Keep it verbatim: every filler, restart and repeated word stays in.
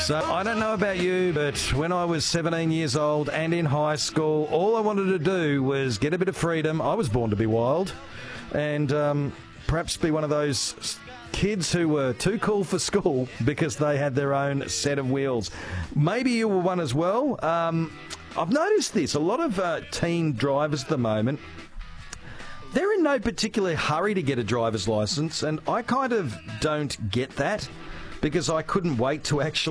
So I don't know about you, but when I was seventeen years old and in high school, all I wanted to do was get a bit of freedom. I was born to be wild, and um, perhaps be one of those kids who were too cool for school because they had their own set of wheels. Maybe you were one as well. Um, I've noticed this. A lot of uh, teen drivers at the moment, they're in no particular hurry to get a driver's license, and I kind of don't get that because I couldn't wait to actually